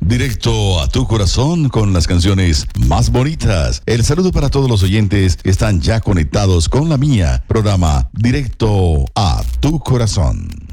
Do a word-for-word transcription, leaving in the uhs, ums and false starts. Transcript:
Directo a tu corazón con las canciones más bonitas. El saludo para todos los oyentes que están ya conectados con la mía. Programa Directo a tu corazón.